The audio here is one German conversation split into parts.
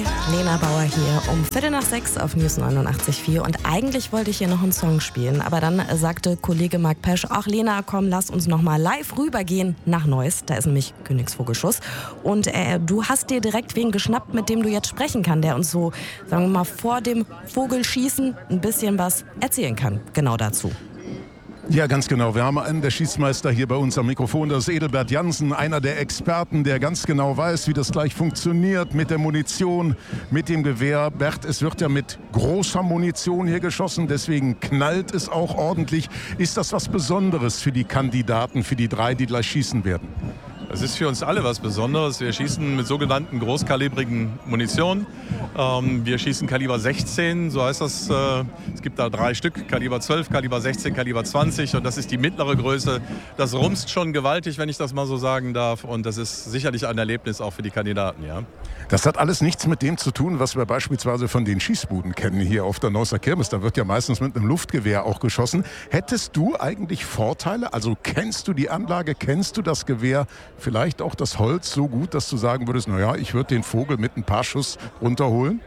Lena Bauer hier um 5:45 auf News 89.4 und eigentlich wollte ich hier noch einen Song spielen, aber dann sagte Kollege Mark Pesch, ach Lena, komm, lass uns noch mal live rübergehen nach Neuss, da ist nämlich Königsvogelschuss und du hast dir direkt wen geschnappt, mit dem du jetzt sprechen kann, der uns so, sagen wir mal, vor dem Vogelschießen ein bisschen was erzählen kann, genau dazu. Ja, ganz genau. Wir haben einen der Schießmeister hier bei uns am Mikrofon. Das ist Edelbert Jansen, einer der Experten, der ganz genau weiß, wie das gleich funktioniert mit der Munition, mit dem Gewehr. Bert, es wird ja mit großer Munition hier geschossen, deswegen knallt es auch ordentlich. Ist das was Besonderes für die Kandidaten, für die 3, die gleich schießen werden? Es ist für uns alle was Besonderes. Wir schießen mit sogenannten großkalibrigen Munition. Wir schießen Kaliber 16, so heißt das. Es gibt da 3 Stück, Kaliber 12, Kaliber 16, Kaliber 20 und das ist die mittlere Größe. Das rumst schon gewaltig, wenn ich das mal so sagen darf und das ist sicherlich ein Erlebnis auch für die Kandidaten, ja. Das hat alles nichts mit dem zu tun, was wir beispielsweise von den Schießbuden kennen hier auf der Neusser Kirmes. Da wird ja meistens mit einem Luftgewehr auch geschossen. Hättest du eigentlich Vorteile? Also kennst du die Anlage, kennst du das Gewehr, vielleicht auch das Holz so gut, dass du sagen würdest, naja, ich würde den Vogel mit ein paar Schuss runterholen?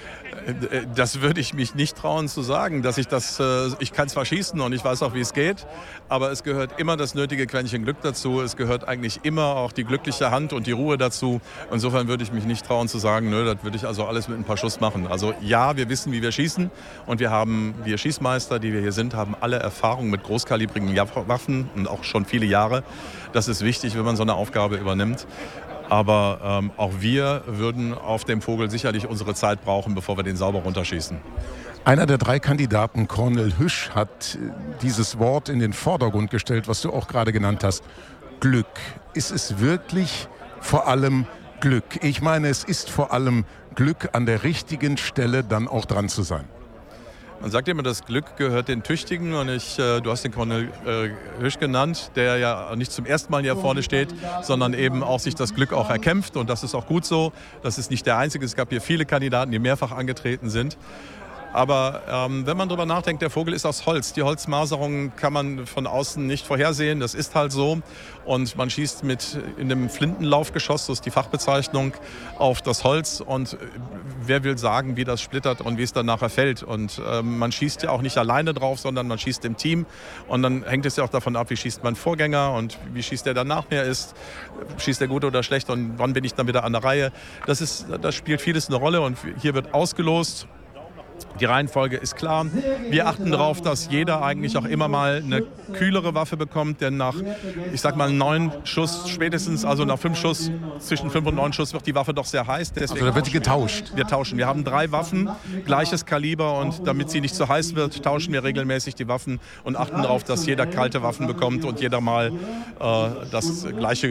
Das würde ich mich nicht trauen zu sagen, dass ich kann zwar schießen und ich weiß auch, wie es geht, aber es gehört immer das nötige Quäntchen Glück dazu. Es gehört eigentlich immer auch die glückliche Hand und die Ruhe dazu. Insofern würde ich mich nicht trauen zu sagen, nö, das würde ich also alles mit ein paar Schuss machen. Also ja, wir wissen, wie wir schießen und wir Schießmeister, die wir hier sind, haben alle Erfahrung mit großkalibrigen Waffen und auch schon viele Jahre. Das ist wichtig, wenn man so eine Aufgabe übernimmt. Aber auch wir würden auf dem Vogel sicherlich unsere Zeit brauchen, bevor wir den sauber runterschießen. Einer der 3 Kandidaten, Cornel Hüsch, hat dieses Wort in den Vordergrund gestellt, was du auch gerade genannt hast. Glück. Ist es wirklich vor allem Glück? Ich meine, es ist vor allem Glück, an der richtigen Stelle dann auch dran zu sein. Man sagt immer, das Glück gehört den Tüchtigen und du hast den Cornel Hüsch genannt, der ja nicht zum ersten Mal hier vorne steht, sondern eben auch sich das Glück auch erkämpft und das ist auch gut so. Das ist nicht der einzige, es gab hier viele Kandidaten, die mehrfach angetreten sind. Aber wenn man darüber nachdenkt, der Vogel ist aus Holz. Die Holzmaserung kann man von außen nicht vorhersehen, das ist halt so. Und man schießt in einem Flintenlaufgeschoss, das ist die Fachbezeichnung, auf das Holz. Und wer will sagen, wie das splittert und wie es dann nachher fällt. Und man schießt ja auch nicht alleine drauf, sondern man schießt im Team. Und dann hängt es ja auch davon ab, wie schießt mein Vorgänger und wie schießt der dann nach mir ist. Schießt der gut oder schlecht und wann bin ich dann wieder an der Reihe. Das spielt vieles eine Rolle und hier wird ausgelost. Die Reihenfolge ist klar. Wir achten darauf, dass jeder eigentlich auch immer mal eine kühlere Waffe bekommt, denn nach, ich sag mal, 9 Schuss spätestens, also nach 5 Schuss, zwischen 5 und 9 Schuss wird die Waffe doch sehr heiß. Deswegen also da wird die getauscht? Wir tauschen. Wir haben 3 Waffen, gleiches Kaliber und damit sie nicht zu heiß wird, tauschen wir regelmäßig die Waffen und achten darauf, dass jeder kalte Waffen bekommt und jeder mal das gleiche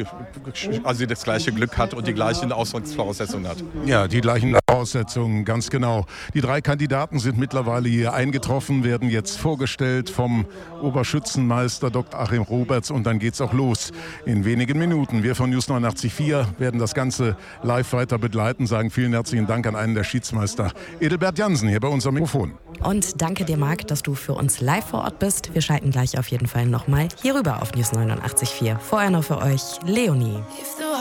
Glück hat und die gleichen Ausgangsvoraussetzungen hat. Ja, die gleichen Voraussetzungen, ganz genau. Die 3 Kandidaten sind mittlerweile hier eingetroffen, werden jetzt vorgestellt vom Oberschützenmeister Dr. Achim Roberts und dann geht's auch los in wenigen Minuten. Wir von News 89.4 werden das Ganze live weiter begleiten, sagen vielen herzlichen Dank an einen der Schiedsmeister, Edelbert Jansen, hier bei uns am Mikrofon. Und danke dir, Marc, dass du für uns live vor Ort bist. Wir schalten gleich auf jeden Fall nochmal hier rüber auf News 89.4. Vorher noch für euch Leonie.